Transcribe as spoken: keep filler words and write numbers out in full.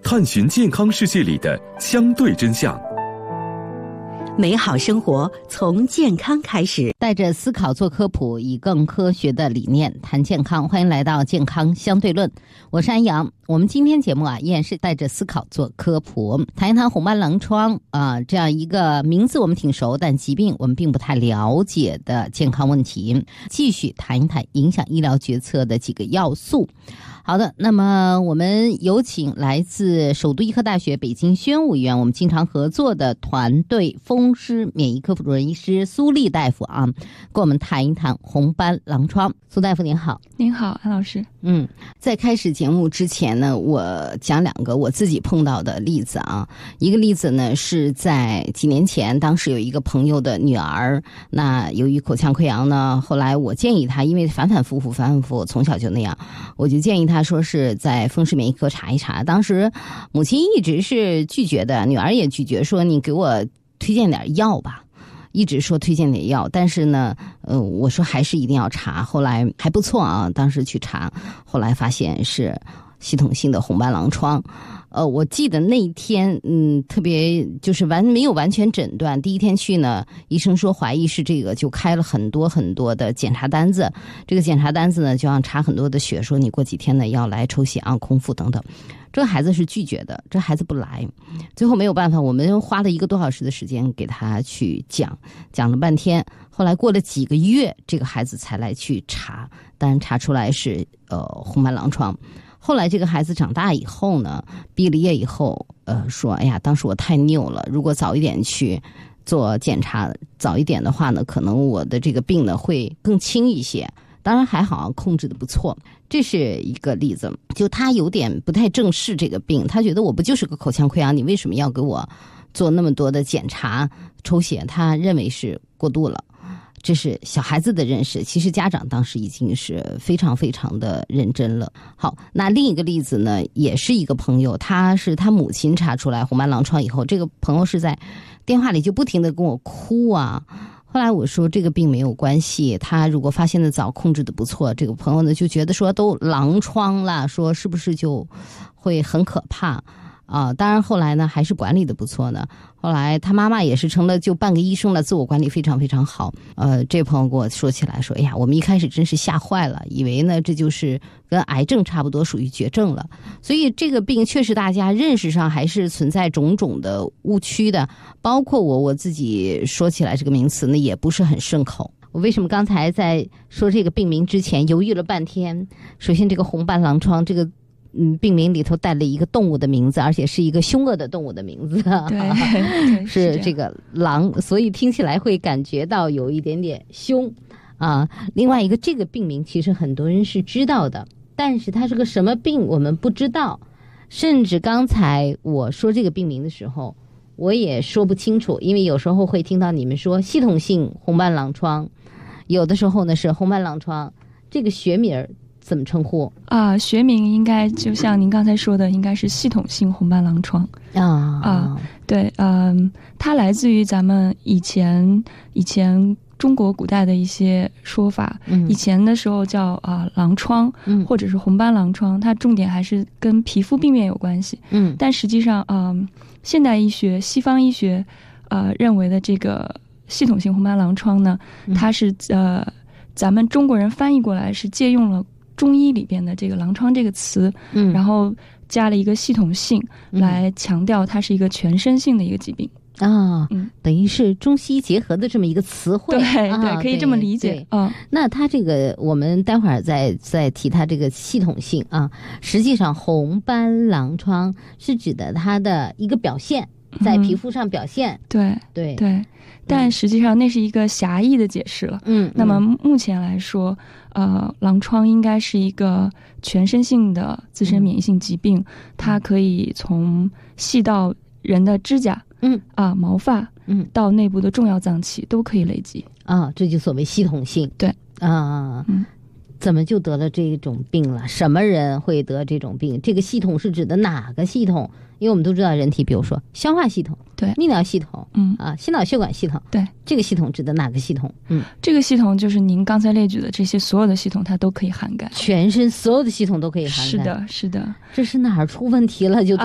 探寻健康世界里的相对真相。 美好生活从健康开始， 带着思考做科普，以更科学的理念谈健康。欢迎来到健康相对论，我是安阳。我们今天节目啊，依然是带着思考做科普，谈一谈红斑狼疮啊、呃、这样一个名字我们挺熟，但疾病我们并不太了解的健康问题，继续谈一谈影响医疗决策的几个要素。好的，那么我们有请来自首都医科大学北京宣武医院我们经常合作的团队风湿免疫科主任医师苏丽大夫啊，跟我们谈一谈红斑狼疮。苏大夫您好。 您好，安老师。 嗯，在开始节目之前呢，我讲两个我自己碰到的例子啊。一个例子呢是在几年前，当时有一个朋友的女儿，那由于口腔溃疡呢，后来我建议她，因为反反复复反反复复从小就那样，我就建议她说是在风湿免疫科查一查。当时母亲一直是拒绝的，女儿也拒绝，说你给我推荐点药吧。一直说推荐点药，但是呢，呃，我说还是一定要查。后来还不错啊，当时去查，后来发现是系统性的红斑狼疮。呃，我记得那一天，嗯，特别就是完没有完全诊断。第一天去呢，医生说怀疑是这个，就开了很多很多的检查单子。这个检查单子呢，就要查很多的血，说你过几天呢要来抽血啊、空腹等等。这个孩子是拒绝的，这孩子不来，最后没有办法，我们花了一个多小时的时间给他去讲，讲了半天。后来过了几个月，这个孩子才来去查，当然查出来是呃红斑狼疮。后来这个孩子长大以后呢，毕了业以后，呃，说，哎呀，当时我太拗了，如果早一点去做检查，早一点的话呢，可能我的这个病呢会更轻一些。当然还好，控制的不错。这是一个例子，就他有点不太正视这个病，他觉得我不就是个口腔溃疡，你为什么要给我做那么多的检查、抽血？他认为是过度了。这是小孩子的认识，其实家长当时已经是非常非常的认真了。好，那另一个例子呢，也是一个朋友，他是他母亲查出来红斑狼疮以后，这个朋友是在电话里就不停的跟我哭啊。后来我说这个病没有关系，他如果发现的早，控制的不错，这个朋友呢就觉得说都狼疮了，说是不是就会很可怕啊？当然后来呢还是管理的不错呢。后来他妈妈也是成了就半个医生了，自我管理非常非常好。呃，这朋友跟我说起来说，哎呀，我们一开始真是吓坏了，以为呢这就是跟癌症差不多，属于绝症了。所以这个病确实大家认识上还是存在种种的误区的，包括我我自己说起来这个名词呢也不是很顺口。我为什么刚才在说这个病名之前犹豫了半天？首先这个红斑狼疮这个嗯，病名里头带了一个动物的名字，而且是一个凶恶的动物的名字， 对， 是这个狼，所以听起来会感觉到有一点点凶啊。另外一个，这个病名其实很多人是知道的，但是它是个什么病我们不知道，甚至刚才我说这个病名的时候，我也说不清楚，因为有时候会听到你们说系统性红斑狼疮，有的时候呢是红斑狼疮，这个学名怎么称呼啊、呃？学名应该就像您刚才说的，应该是系统性红斑狼疮啊啊、呃，对，嗯、呃，它来自于咱们以前以前中国古代的一些说法，嗯、以前的时候叫啊、呃、狼疮，嗯，或者是红斑狼疮，它重点还是跟皮肤病变有关系，嗯，但实际上啊、呃，现代医学、西方医学呃认为的这个系统性红斑狼疮呢，它是呃咱们中国人翻译过来是借用了中医里边的这个狼疮这个词，嗯，然后加了一个系统性来强调它是一个全身性的一个疾病啊，嗯，等于是中西医结合的这么一个词汇， 对、 啊、 对，可以这么理解啊。 那它这个我们待会儿再再提它这个系统性啊。实际上，红斑狼疮是指的它的一个表现，在皮肤上表现， 嗯、对对对。但实际上那是一个狭义的解释了。嗯，那么目前来说，呃，狼疮应该是一个全身性的自身免疫性疾病，嗯、它可以从细到人的指甲，嗯啊、毛发，嗯，到内部的重要脏器都可以累积啊，这就所谓系统性。 对啊，嗯。怎么就得了这种病了？什么人会得这种病？这个系统是指的哪个系统？因为我们都知道人体，比如说消化系统、 对泌尿系统，嗯啊，心脑血管系统， 对， 这个系统指的哪个系统？嗯， 这个系统就是您刚才列举的这些所有的系统，它都可以涵盖， 全身所有的系统都可以涵盖。 是的，是的， 这是哪儿出问题了就？